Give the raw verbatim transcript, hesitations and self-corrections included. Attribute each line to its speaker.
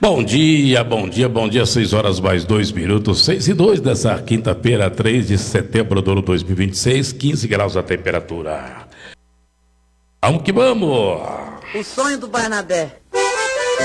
Speaker 1: Bom dia, bom dia, bom dia, seis horas mais dois minutos, seis e dois dessa quinta-feira, três de setembro do ano dois mil e vinte e seis, quinze graus a temperatura. Vamos que vamos!
Speaker 2: O sonho do Barnabé.